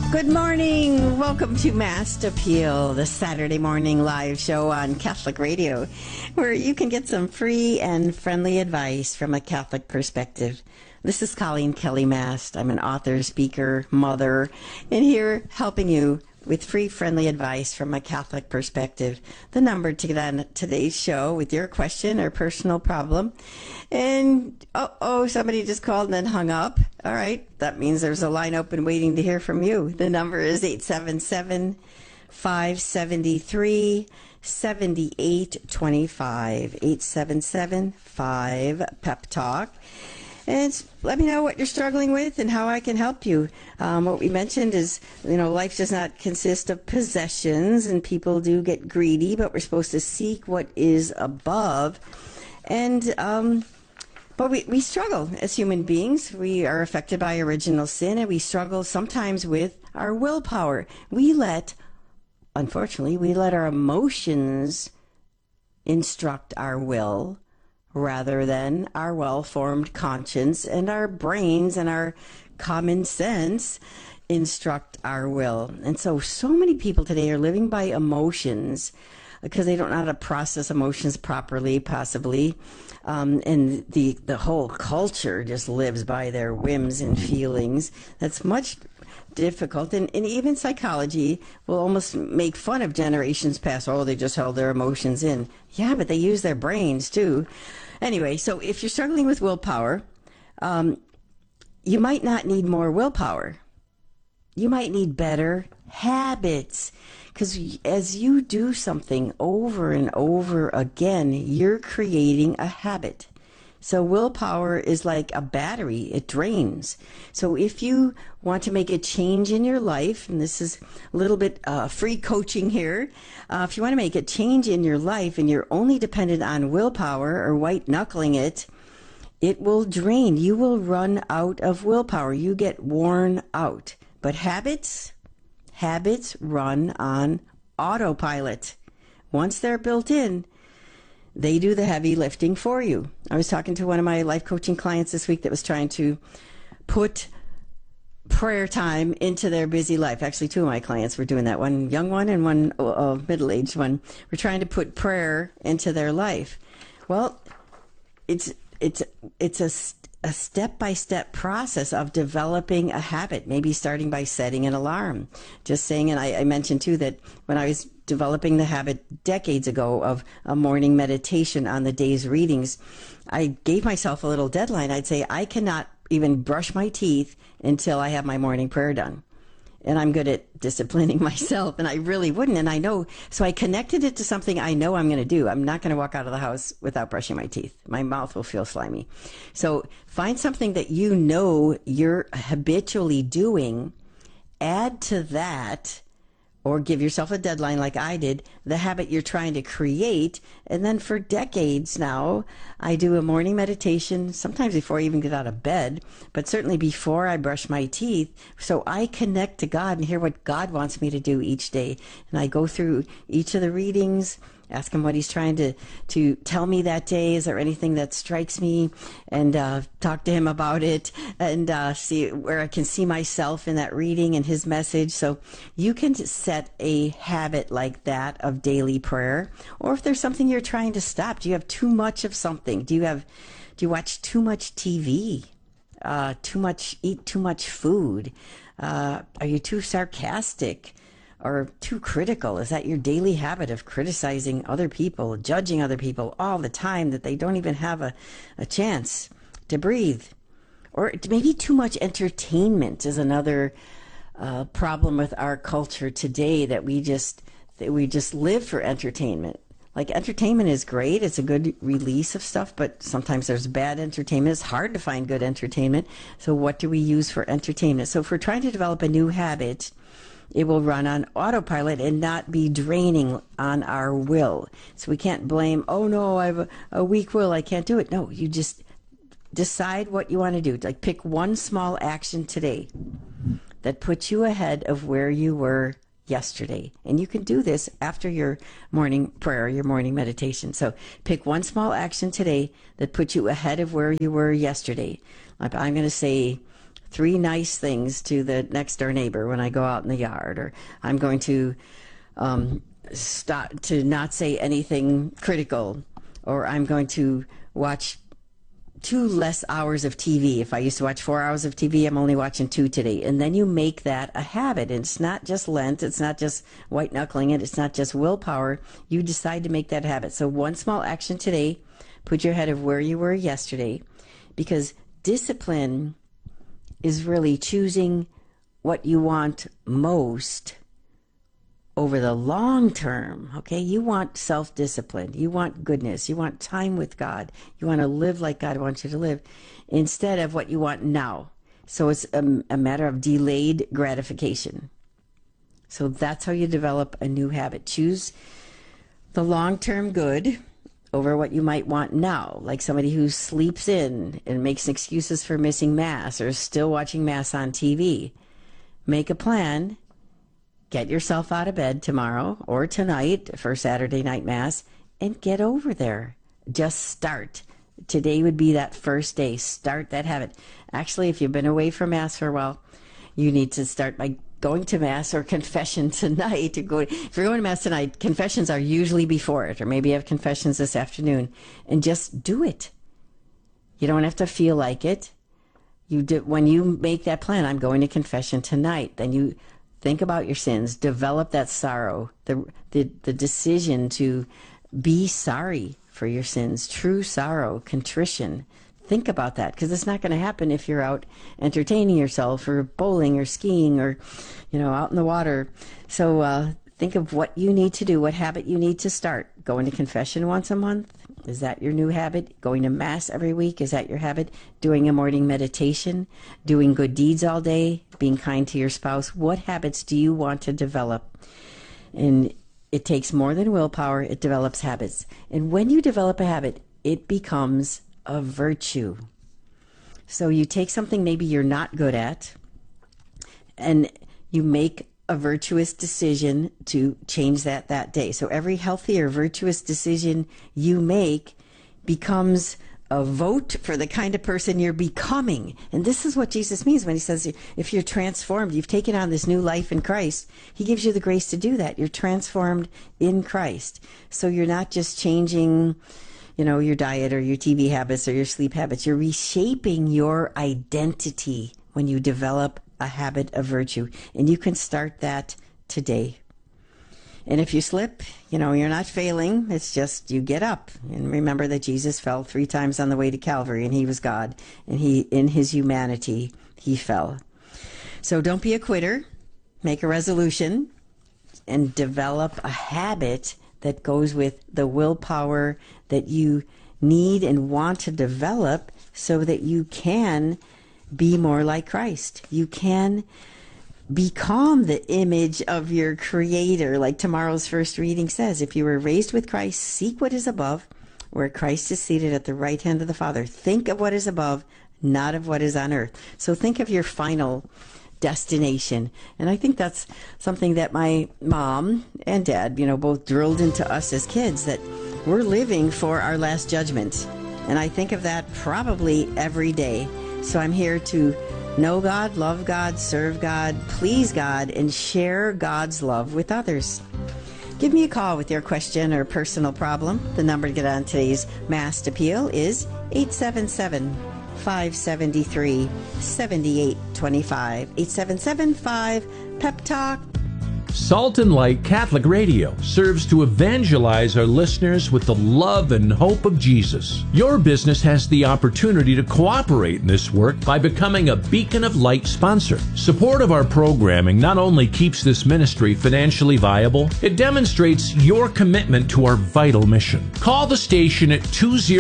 Good morning. Welcome to Mass Appeal, the Saturday morning live show on Catholic Radio, where you can get some free and friendly advice from a Catholic perspective. This is Colleen Kelly Mast. I'm an author, speaker, mother, and here helping you with free, friendly advice from a Catholic perspective. The number to get on today's show with your question or personal problem. And, somebody just called and then hung up. All right, that means there's a line open waiting to hear from you. The number is 877-573-7825, 877-5-PEP-TALK. And let me know what you're struggling with and how I can help you. What we mentioned is, life does not consist of possessions, and people do get greedy, but we're supposed to seek what is above. And but we struggle as human beings. We are affected by original sin, and we struggle sometimes with our willpower. Unfortunately, we let our emotions instruct our will, rather than our well-formed conscience, and our brains and our common sense instruct our will. And so many people today are living by emotions because they don't know how to process emotions properly, possibly. And the whole culture just lives by their whims and feelings. That's much difficult, and even psychology will almost make fun of generations past. Oh, they just held their emotions in. Yeah, but they use their brains too. Anyway, so if you're struggling with willpower, you might not need more willpower. You might need better habits, because as you do something over and over again, you're creating a habit. So willpower is like a battery. It drains. So if you want to make a change in your life, and this is a little bit free coaching here, if you want to make a change in your life and you're only dependent on willpower or white-knuckling it, it will drain. You will run out of willpower. You get worn out. But habits run on autopilot. Once they're built in, they do the heavy lifting for you. I was talking to one of my life coaching clients this week that was trying to put prayer time into their busy life. Actually, two of my clients were doing that. One young one and one middle-aged one were trying to put prayer into their life. Well, it's a step-by-step process of developing a habit, maybe starting by setting an alarm. Just saying, and I mentioned too that when I was developing the habit decades ago of a morning meditation on the day's readings, I gave myself a little deadline. I'd say, I cannot even brush my teeth until I have my morning prayer done. And I'm good at disciplining myself, and I really wouldn't. And I know, so I connected it to something I know I'm going to do. I'm not going to walk out of the house without brushing my teeth. My mouth will feel slimy. So find something that you know you're habitually doing, add to that, or give yourself a deadline like I did, the habit you're trying to create. And then for decades now, I do a morning meditation, sometimes before I even get out of bed, but certainly before I brush my teeth, so I connect to God and hear what God wants me to do each day. And I go through each of the readings, ask him what he's trying to tell me that day. Is there anything that strikes me? And talk to him about it, and see where I can see myself in that reading and his message. So you can set a habit like that of daily prayer. Or if there's something you're trying to stop, do you have too much of something? Do you watch too much TV? Eat too much food? Are you too sarcastic? Or too critical? Is that your daily habit of criticizing other people, judging other people all the time, that they don't even have a chance to breathe? Or maybe too much entertainment is another problem with our culture today, that we just live for entertainment. Like, entertainment is great. It's a good release of stuff, but sometimes there's bad entertainment. It's hard to find good entertainment. So what do we use for entertainment? So if we're trying to develop a new habit, it will run on autopilot and not be draining on our will. So we can't blame, oh no, I have a weak will, I can't do it. No, you just decide what you want to do. Like, pick one small action today that puts you ahead of where you were yesterday. And you can do this after your morning prayer, your morning meditation. So pick one small action today that puts you ahead of where you were yesterday. Like, I'm going to say 3 nice things to the next door neighbor when I go out in the yard, or I'm going to stop to not say anything critical, or I'm going to watch 2 less hours of TV. If I used to watch 4 hours of TV, I'm only watching 2 today. And then you make that a habit. And it's not just Lent. It's not just white knuckling it. It's not just willpower. You decide to make that habit. So one small action today, put you ahead of where you were yesterday, because discipline is really choosing what you want most over the long term. Okay, you want self-discipline, you want goodness, you want time with God, you want to live like God wants you to live, instead of what you want now. So it's a matter of delayed gratification. So that's how you develop a new habit. Choose the long-term good over what you might want now, like somebody who sleeps in and makes excuses for missing Mass or still watching Mass on TV. Make a plan. Get yourself out of bed tomorrow or tonight for Saturday night Mass and get over there. Just start. Today would be that first day. Start that habit. Actually, if you've been away from Mass for a while, you need to start by going to Mass or confession tonight. If you're going to Mass tonight, confessions are usually before it, or maybe you have confessions this afternoon, and just do it. You don't have to feel like it. When you make that plan, I'm going to confession tonight, then you think about your sins, develop that sorrow, the decision to be sorry for your sins, true sorrow, contrition. Think about that, because it's not going to happen if you're out entertaining yourself or bowling or skiing or, out in the water. So think of what you need to do, what habit you need to start. Going to confession once a month, is that your new habit? Going to Mass every week, is that your habit? Doing a morning meditation, doing good deeds all day, being kind to your spouse. What habits do you want to develop? And it takes more than willpower. It develops habits. And when you develop a habit, it becomes a virtue. So you take something maybe you're not good at, and you make a virtuous decision to change that day. So every healthy or virtuous decision you make becomes a vote for the kind of person you're becoming. And this is what Jesus means when he says, if you're transformed, you've taken on this new life in Christ, he gives you the grace to do that. You're transformed in Christ. So you're not just changing, your diet or your TV habits or your sleep habits. You're reshaping your identity when you develop a habit of virtue. And you can start that today. And if you slip, you're not failing. It's just you get up. And remember that Jesus fell 3 times on the way to Calvary, and he was God. And in his humanity, he fell. So don't be a quitter. Make a resolution and develop a habit that goes with the willpower that you need and want to develop so that you can be more like Christ. You can become the image of your Creator, like tomorrow's first reading says. If you were raised with Christ, seek what is above, where Christ is seated at the right hand of the Father. Think of what is above, not of what is on earth. So think of your final destination. And I think that's something that my mom and dad, both drilled into us as kids, that we're living for our last judgment. And I think of that probably every day. So I'm here to know God, love God, serve God, please God, and share God's love with others. Give me a call with your question or personal problem. The number to get on today's Mass Appeal is 877-573-7825. 877-5-PEP-TALK. Salt and Light Catholic Radio serves to evangelize our listeners with the love and hope of Jesus. Your business has the opportunity to cooperate in this work by becoming a Beacon of Light sponsor. Support of our programming not only keeps this ministry financially viable, it demonstrates your commitment to our vital mission. Call the station at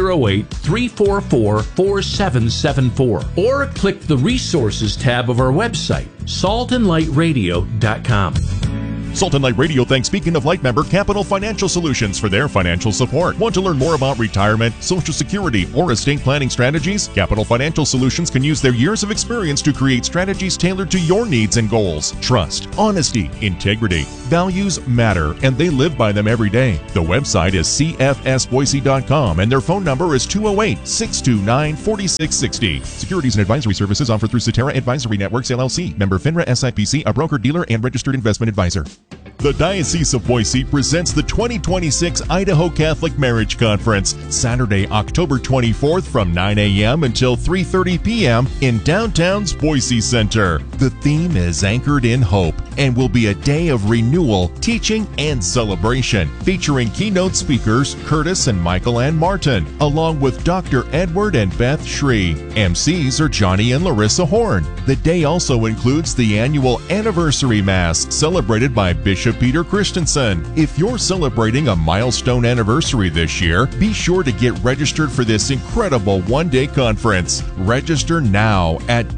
208-344-4774 or click the Resources tab of our website, saltandlightradio.com. Salt and Light Radio thanks Beacon of Light member Capital Financial Solutions for their financial support. Want to learn more about retirement, Social Security, or estate planning strategies? Capital Financial Solutions can use their years of experience to create strategies tailored to your needs and goals. Trust, honesty, integrity, values matter, and they live by them every day. The website is cfsboise.com and their phone number is 208-629-4660. Securities and advisory services offered through Cetera Advisory Networks, LLC. Member FINRA SIPC, a broker-dealer and registered investment advisor. The Diocese of Boise presents the 2026 Idaho Catholic Marriage Conference, Saturday, October 24th from 9 a.m. until 3:30 p.m. in downtown's Boise Center. The theme is Anchored in Hope and will be a day of renewal, teaching, and celebration, featuring keynote speakers Curtis and Michael Ann Martin, along with Dr. Edward and Beth Shree. MCs are Johnny and Larissa Horn. The day also includes the annual Anniversary Mass, celebrated by Bishop Peter Christensen. If you're celebrating a milestone anniversary this year, be sure to get registered for this incredible one-day conference. Register now at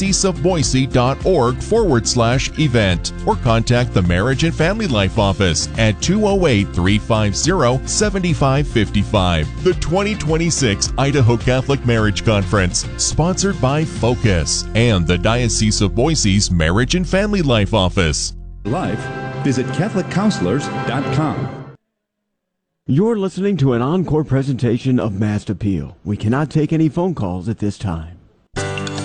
dioceseofboise.org/event or contact the Marriage and Family Life Office at 208-350-7555. The 2026 Idaho Catholic Marriage Conference, sponsored by Focus and the Diocese of Boise's Marriage and Family Life Office. Life, visit CatholicCounselors.com. You're listening to an encore presentation of Mass Appeal. We cannot take any phone calls at this time.